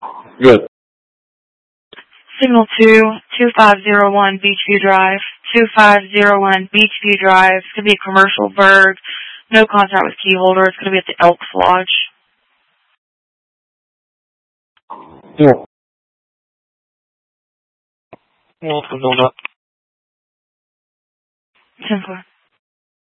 Good. Signal 2501 Beachview Drive. 2501 Beachview Drive. It's going to be a commercial berg. No contact with key holder. It's going to be at the Elks Lodge. Yeah. No, no, no. 10-4.